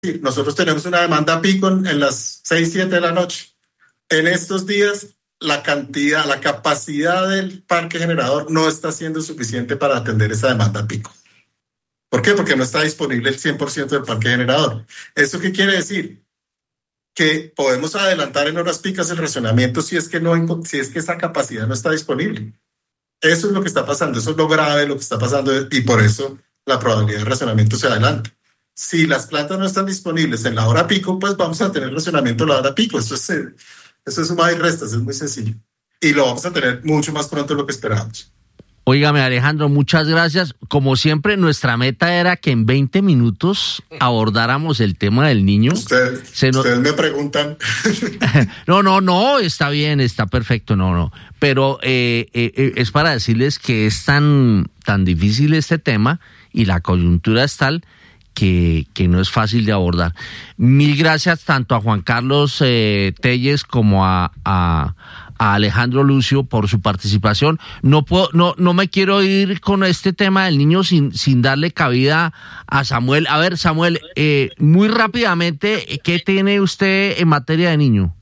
nosotros tenemos una demanda pico en las 6, 7 de la noche. En estos días, la capacidad del parque generador no está siendo suficiente para atender esa demanda pico. ¿Por qué? Porque no está disponible el 100% del parque generador. ¿Eso qué quiere decir? Que podemos adelantar en horas picas el racionamiento si es que esa capacidad no está disponible. Eso es lo que está pasando, eso es lo grave, lo que está pasando, y por eso la probabilidad de racionamiento se adelanta. Si las plantas no están disponibles en la hora pico, pues vamos a tener racionamiento en la hora pico. Eso es suma y restas, es muy sencillo. Y lo vamos a tener mucho más pronto de lo que esperábamos. Óigame, Alejandro, muchas gracias. Como siempre, nuestra meta era que en 20 minutos abordáramos el tema del niño. Ustedes me preguntan. No, está bien, está perfecto, no. Pero es para decirles que es tan difícil este tema y la coyuntura es tal que no es fácil de abordar. Mil gracias tanto a Juan Carlos Telles como a Alejandro Lucio por su participación. No me quiero ir con este tema del niño sin darle cabida a Samuel. A ver, Samuel, muy rápidamente, ¿qué tiene usted en materia de niño?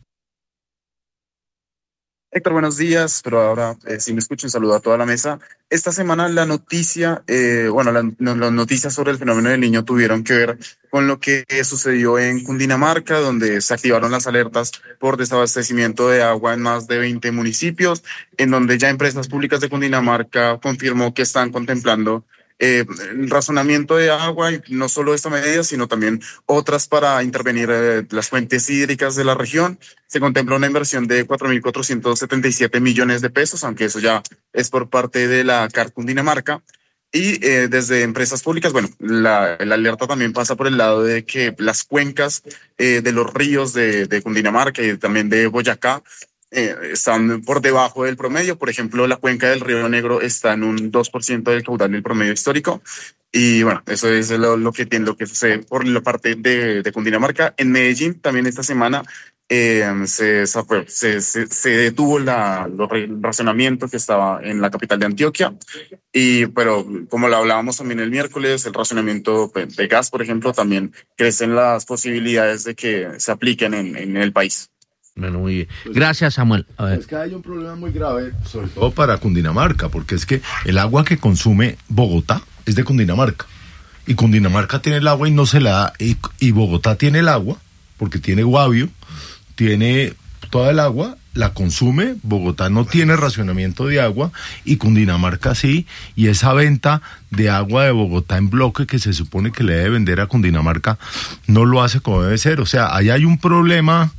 Héctor, buenos días, pero ahora si me escuchan, saludo a toda la mesa. Esta semana la noticia, las noticias sobre el fenómeno del niño tuvieron que ver con lo que sucedió en Cundinamarca, donde se activaron las alertas por desabastecimiento de agua en más de 20 municipios, en donde ya Empresas Públicas de Cundinamarca confirmó que están contemplando el razonamiento de agua, y no solo esta medida, sino también otras para intervenir las fuentes hídricas de la región. Se contempla una inversión de 4.477 millones de pesos, aunque eso ya es por parte de la CAR Cundinamarca. Y desde Empresas Públicas, la alerta también pasa por el lado de que las cuencas de los ríos de Cundinamarca y también de Boyacá están por debajo del promedio. Por ejemplo, la cuenca del Río Negro está en un 2% del caudal del promedio histórico. Y eso es lo que sucede por la parte de Cundinamarca. En Medellín, también esta semana, se detuvo el racionamiento que estaba en la capital de Antioquia. Pero como lo hablábamos también el miércoles, el racionamiento de gas, por ejemplo, también crecen las posibilidades de que se apliquen en el país. Bueno, muy bien. Gracias, Samuel. A ver. Es que hay un problema muy grave, sobre todo para Cundinamarca, porque es que el agua que consume Bogotá es de Cundinamarca. Y Cundinamarca tiene el agua y no se la da. Y Bogotá tiene el agua, porque tiene Guavio, tiene toda el agua, la consume. Bogotá no tiene racionamiento de agua y Cundinamarca sí. Y esa venta de agua de Bogotá en bloque que se supone que le debe vender a Cundinamarca no lo hace como debe ser. O sea, ahí hay un problema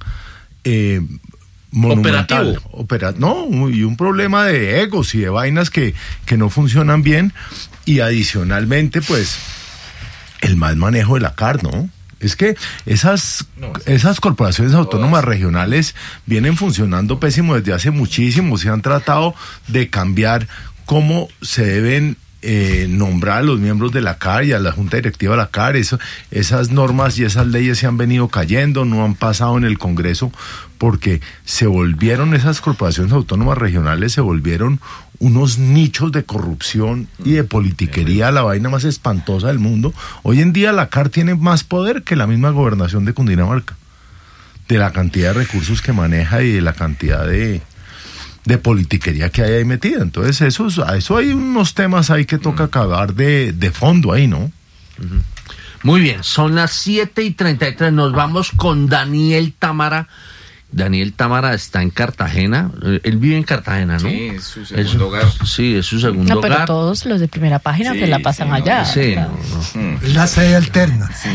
monumental, y un problema de egos y de vainas que no funcionan bien, y adicionalmente pues el mal manejo de la CAR, ¿no? Es que esas corporaciones autónomas regionales vienen funcionando pésimo desde hace muchísimo. Se han tratado de cambiar cómo se deben nombrar a los miembros de la CAR y a la Junta Directiva de la CAR. Esas normas y esas leyes se han venido cayendo, no han pasado en el Congreso, porque esas corporaciones autónomas regionales se volvieron unos nichos de corrupción y de politiquería, la vaina más espantosa del mundo. Hoy en día la CAR tiene más poder que la misma gobernación de Cundinamarca, de la cantidad de recursos que maneja y de la cantidad de politiquería que hay ahí metida. Entonces eso hay unos temas ahí que toca acabar de fondo ahí, ¿no? Muy bien, son las 7:33, nos vamos con Daniel Támara. Daniel Támara está en Cartagena, él vive en Cartagena, ¿no? Sí, es su segundo hogar. Sí, es su segundo hogar. No, pero todos los de Primera Página se la pasan allá. Sí, La sede alterna. Sí.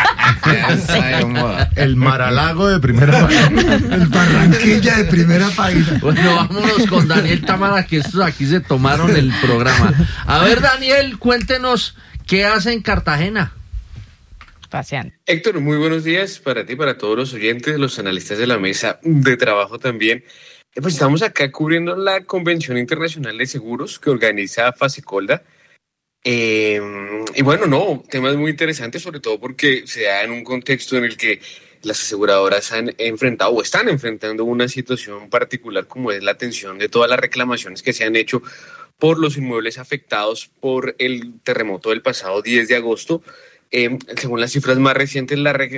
El Maralago de Primera Página. El Barranquilla de Primera Página. Bueno, vámonos con Daniel Támara, que estos aquí se tomaron el programa. A ver, Daniel, cuéntenos, ¿qué hace en Cartagena? Paseando. Héctor, muy buenos días para ti, para todos los oyentes, los analistas de la mesa de trabajo también. Pues estamos acá cubriendo la Convención Internacional de Seguros que organiza Fasecolda. Y temas muy interesantes, sobre todo porque se da en un contexto en el que las aseguradoras han enfrentado o están enfrentando una situación particular, como es la atención de todas las reclamaciones que se han hecho por los inmuebles afectados por el terremoto del pasado 10 de agosto. Según las cifras más recientes,